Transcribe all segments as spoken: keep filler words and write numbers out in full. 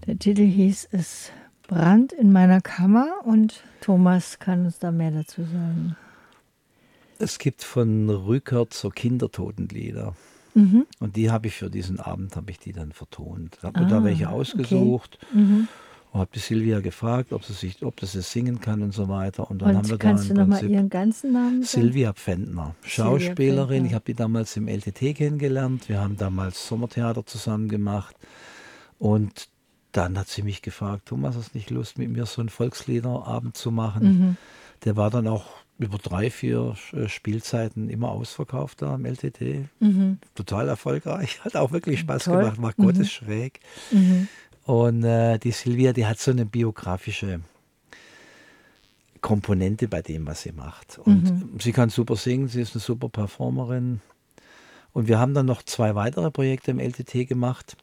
Der Titel hieß Es Brand in meiner Kammer und Thomas kann uns da mehr dazu sagen. Es gibt von Rückert so Kindertotenlieder. Mhm. Und die habe ich für diesen Abend, habe ich die dann vertont. Ich habe mir Ah, da welche ausgesucht okay. Mhm. und habe die Silvia gefragt, ob sie sich, ob das es singen kann und so weiter. Und dann Und haben wir kannst da du im nochmal Prinzip ihren ganzen Namen sagen? Silvia Pfändner, Schauspielerin. Pfändner. Ich habe die damals im L T T kennengelernt. Wir haben damals Sommertheater zusammen gemacht. Und dann hat sie mich gefragt, Thomas, hast du nicht Lust, mit mir so einen Volksliederabend zu machen? Mhm. Der war dann auch über drei, vier äh, Spielzeiten immer ausverkauft da im L T T. Mhm. Total erfolgreich. Hat auch wirklich Spaß Toll. gemacht, war Mhm. gottesschräg. Mhm. Und äh, die Silvia, die hat so eine biografische Komponente bei dem, was sie macht. Und Mhm. sie kann super singen, sie ist eine super Performerin. Und wir haben dann noch zwei weitere Projekte im L T T gemacht.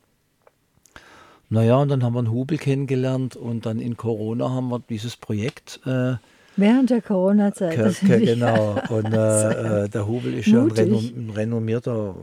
Naja, und dann haben wir einen Hubel kennengelernt und dann in Corona haben wir dieses Projekt. Äh, Während der Corona-Zeit. Ke- das Ke- finde ich genau. Und äh, äh, der Hubel ist ja ein, mutig. renom ein renommierter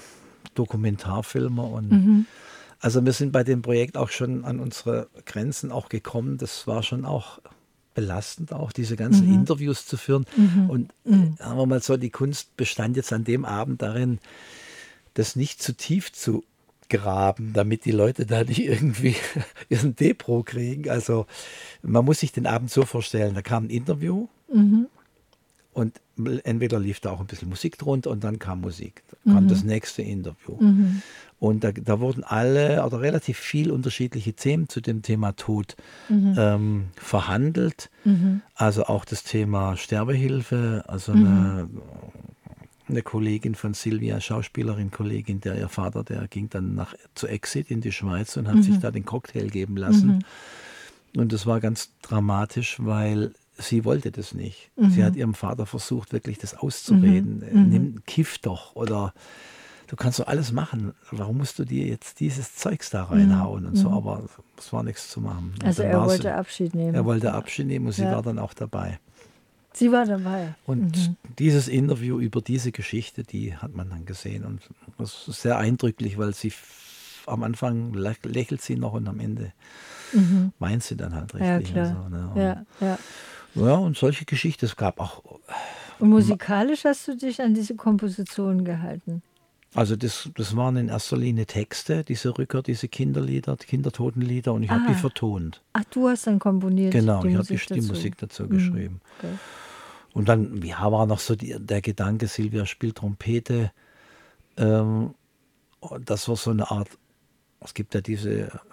Dokumentarfilmer. Und Mhm. also wir sind bei dem Projekt auch schon an unsere Grenzen auch gekommen. Das war schon auch belastend, auch diese ganzen Mhm. Interviews zu führen. Mhm. Und Mhm. äh, sagen wir mal so, die Kunst bestand jetzt an dem Abend darin, das nicht zu tief zu graben, damit die Leute da nicht irgendwie ihren Depro kriegen. Also man muss sich den Abend so vorstellen, da kam ein Interview Mhm. und entweder lief da auch ein bisschen Musik drunter und dann kam Musik. Da kam Mhm. das nächste Interview. Mhm. Und da, da wurden alle oder relativ viel unterschiedliche Themen zu dem Thema Tod Mhm. ähm, verhandelt. Mhm. Also auch das Thema Sterbehilfe, also Mhm. eine, eine Kollegin von Silvia, Schauspielerin, Kollegin, der ihr Vater, der ging dann nach, zu Exit in die Schweiz und hat Mhm. sich da den Cocktail geben lassen. Mhm. Und das war ganz dramatisch, weil sie wollte das nicht. Mhm. Sie hat ihrem Vater versucht, wirklich das auszureden. Mhm. Nimm, kiff doch oder du kannst doch alles machen. Warum musst du dir jetzt dieses Zeugs da reinhauen und so? Mhm. Aber es war nichts zu machen. Und Also dann er war wollte sie, Abschied nehmen. er wollte Abschied nehmen und sie Ja. war dann auch dabei. Sie war dabei. Und Mhm. dieses Interview über diese Geschichte, die hat man dann gesehen. Und das ist sehr eindrücklich, weil sie f- am Anfang lä- lächelt sie noch und am Ende Mhm. weint sie dann halt Ja, richtig. klar. Und so, ne? Ja, ja. Und, ja, und solche Geschichten. Es gab auch, Und musikalisch hast du dich an diese Komposition gehalten? also das, das waren in erster Linie Texte, diese Rücker, diese Kinderlieder, die Kindertotenlieder, und ich habe Ah. die vertont. Ach, du hast dann komponiert Genau, die ich habe Musik die, die dazu. Musik dazu Mhm. geschrieben. Okay. Und dann, ja, war noch so die, der Gedanke, Silvia spielt Trompete. Ähm, und das war so eine Art, es gibt ja diese,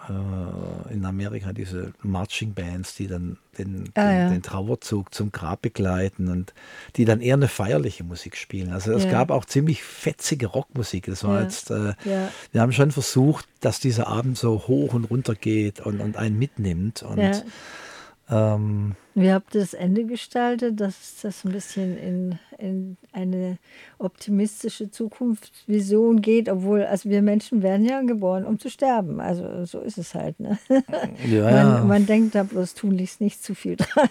äh, in Amerika diese Marching Bands, die dann den, Ah, den, ja. den Trauerzug zum Grab begleiten und die dann eher eine feierliche Musik spielen. Also es Ja. gab auch ziemlich fetzige Rockmusik. Das war Ja. jetzt, äh, Ja. wir haben schon versucht, dass dieser Abend so hoch und runter geht und, und einen mitnimmt. Und Ja. ähm, Wie habt ihr das Ende gestaltet, dass das ein bisschen in, in eine optimistische Zukunftsvision geht, obwohl, also wir Menschen werden ja geboren, um zu sterben. Also so ist es halt. Ne? ja, Man, ja. man denkt da bloß tunlichst nicht zu viel dran.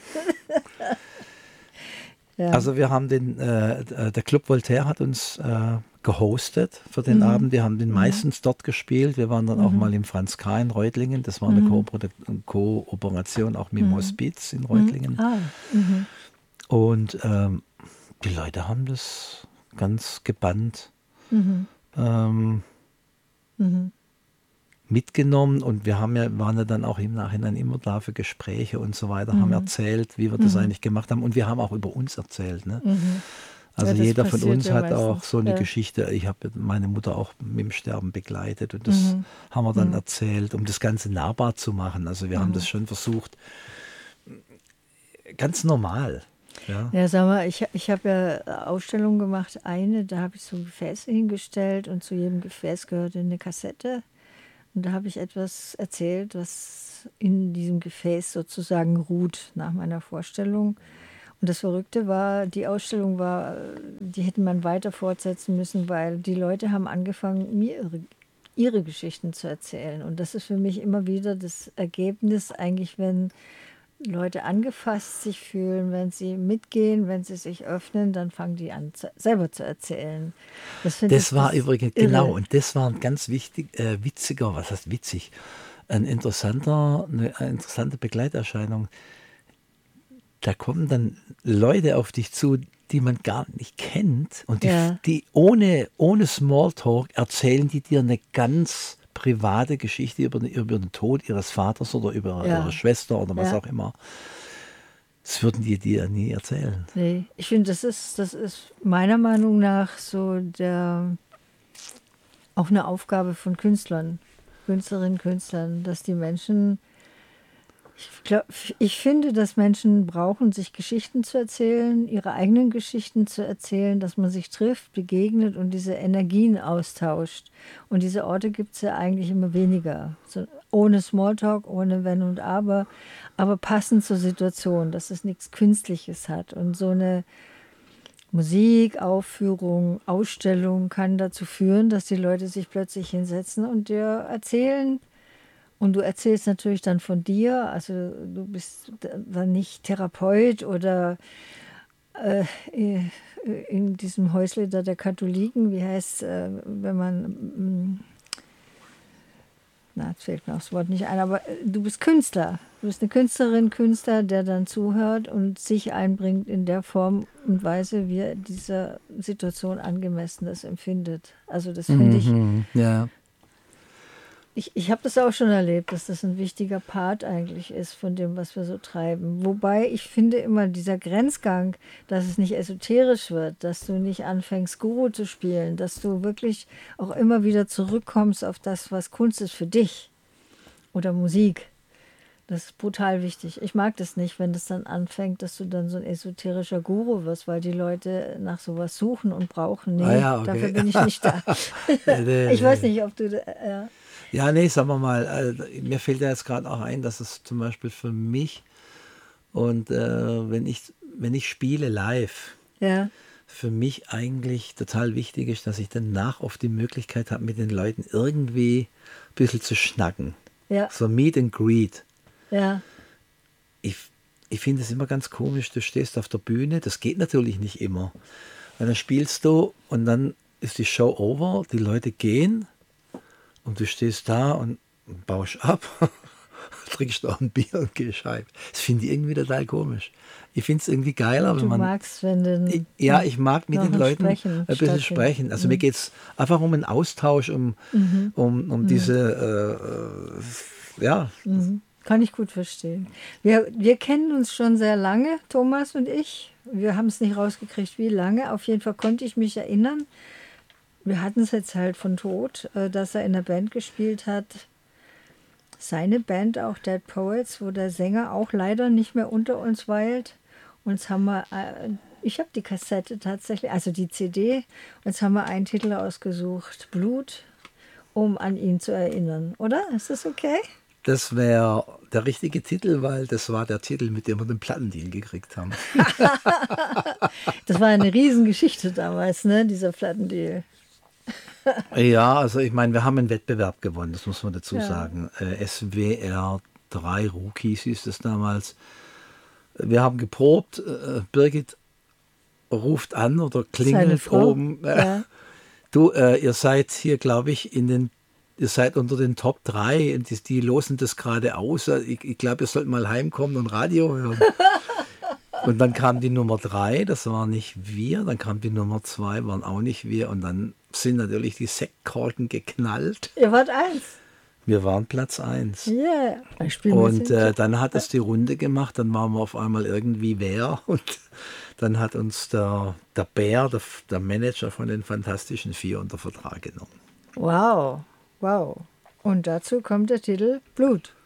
Ja. Also wir haben den, äh, der Club Voltaire hat uns äh, gehostet für den Mhm. Abend. Wir haben den meistens dort gespielt. Wir waren dann auch mal im Franz K. in Reutlingen. Das war eine Mhm. Koopera- Kooperation auch mit dem Hospiz in Reutlingen. Ah, mhm. Und ähm, die Leute haben das ganz gebannt Mhm. ähm, Mhm. mitgenommen. Und wir haben ja, waren ja dann auch im Nachhinein immer da für Gespräche und so weiter, haben erzählt, wie wir das eigentlich gemacht haben. Und wir haben auch über uns erzählt. Ne? Mhm. Also Ja, das jeder von passiert uns ja hat auch meistens. so eine Ja. Geschichte. Ich habe meine Mutter auch mit dem Sterben begleitet und das Mhm. haben wir dann erzählt, um das Ganze nahbar zu machen. Also wir haben das schon versucht, ganz normal. Ja. Ja, sag mal, ich, ich habe ja Ausstellungen gemacht. Eine, da habe ich so Gefäße hingestellt und zu jedem Gefäß gehörte eine Kassette. Und da habe ich etwas erzählt, was in diesem Gefäß sozusagen ruht nach meiner Vorstellung. Und das Verrückte war, die Ausstellung war, die hätte man weiter fortsetzen müssen, weil die Leute haben angefangen, mir ihre, ihre Geschichten zu erzählen. Und das ist für mich immer wieder das Ergebnis, eigentlich, wenn Leute angefasst sich fühlen, wenn sie mitgehen, wenn sie sich öffnen, dann fangen die an, zu, selber zu erzählen. Das, finde Das ich war das übrigens, irre. genau, und das war ein ganz wichtig, äh, witziger, was heißt witzig, ein interessanter, eine, eine interessante Begleiterscheinung. Da kommen dann Leute auf dich zu, die man gar nicht kennt. Und die, Ja. die ohne, ohne Smalltalk erzählen die dir eine ganz private Geschichte über, den- über den Tod ihres Vaters oder über Ja. ihre Schwester oder was Ja. auch immer. Das würden die dir nie erzählen. Nee, ich finde, das ist, das ist meiner Meinung nach so der, auch eine Aufgabe von Künstlern, Künstlerinnen, Künstlern, dass die Menschen, ich, glaub, ich finde, dass Menschen brauchen, sich Geschichten zu erzählen, ihre eigenen Geschichten zu erzählen, dass man sich trifft, begegnet und diese Energien austauscht. Und diese Orte gibt es ja eigentlich immer weniger. So, ohne Smalltalk, ohne Wenn und Aber, aber passend zur Situation, dass es nichts Künstliches hat. Und so eine Musik, Aufführung, Ausstellung kann dazu führen, dass die Leute sich plötzlich hinsetzen und dir erzählen. Und du erzählst natürlich dann von dir, also du bist dann nicht Therapeut oder äh, in diesem Häusle da der Katholiken, wie heißt äh, wenn man, mm, na, jetzt fällt mir auch das Wort nicht ein, aber äh, du bist Künstler. Du bist eine Künstlerin, Künstler, der dann zuhört und sich einbringt in der Form und Weise, wie er dieser Situation angemessen das empfindet. Also das finde ich, Mhm, ja. Ich, ich habe das auch schon erlebt, dass das ein wichtiger Part eigentlich ist von dem, was wir so treiben. Wobei ich finde immer dieser Grenzgang, dass es nicht esoterisch wird, dass du nicht anfängst, Guru zu spielen, dass du wirklich auch immer wieder zurückkommst auf das, was Kunst ist für dich oder Musik. Das ist brutal wichtig. Ich mag das nicht, wenn das dann anfängt, dass du dann so ein esoterischer Guru wirst, weil die Leute nach sowas suchen und brauchen. Nee, Ah ja, okay. dafür bin ich nicht da. Nee, nee, Ich weiß nee. nicht, ob du... da- Ja. Ja, nee, sagen wir mal, äh, mir fällt ja jetzt gerade auch ein, dass es zum Beispiel für mich und äh, wenn ich, wenn ich spiele live, Ja. für mich eigentlich total wichtig ist, dass ich danach oft die Möglichkeit habe, mit den Leuten irgendwie ein bisschen zu schnacken. Ja. So Meet and Greet. Ja. Ich, ich finde es immer ganz komisch, du stehst auf der Bühne, das geht natürlich nicht immer. Und dann spielst du und dann ist die Show over, die Leute gehen und du stehst da und baust ab, trinkst noch ein Bier und gehst heim. Das finde ich irgendwie total komisch. Ich finde es irgendwie geiler, Du wenn man... magst, wenn den Ich- Ja, ich mag mit noch den ein Leuten Sprechen ein bisschen stattfindet. sprechen. Also mir geht es einfach um einen Austausch, um, um, um diese, äh, äh, ja, Kann ich gut verstehen. Wir, wir kennen uns schon sehr lange, Thomas und ich. Wir haben es nicht rausgekriegt, wie lange. Auf jeden Fall konnte ich mich erinnern. Wir hatten es jetzt halt von Tod, äh, dass er in der Band gespielt hat. Seine Band auch, Dead Poets, wo der Sänger auch leider nicht mehr unter uns weilt. Und jetzt haben wir, äh, ich habe die Kassette tatsächlich, also die C D. Und jetzt haben wir einen Titel ausgesucht, Blut, um an ihn zu erinnern. Oder? Ist das okay? das wäre der richtige Titel, weil das war der Titel, mit dem wir den Plattendeal gekriegt haben. Das war eine Riesengeschichte damals, ne, dieser Plattendeal. Ja, also ich meine, wir haben einen Wettbewerb gewonnen, das muss man dazu Ja. sagen. Äh, S W R drei Rookies hieß es damals. Wir haben geprobt, äh, Birgit ruft an oder Seine klingelt Frau. oben. Äh, Ja. Du, äh, ihr seid hier, glaube ich, in den, ihr seid unter den Top drei und die, die losen das gerade aus. Ich, ich glaube, ihr sollt mal heimkommen und Radio hören. Und dann kam die Nummer drei, das waren nicht wir. Dann kam die Nummer zwei, waren auch nicht wir. Und dann sind natürlich die Sektkorken geknallt. Ihr wart eins. Wir waren Platz eins. Yeah. Ich spiele Und äh, dann hat es die Runde gemacht, dann waren wir auf einmal irgendwie wer und dann hat uns der, der Bär, der, der Manager von den Fantastischen Vier, unter Vertrag genommen. Wow, wow. Und dazu kommt der Titel Blut.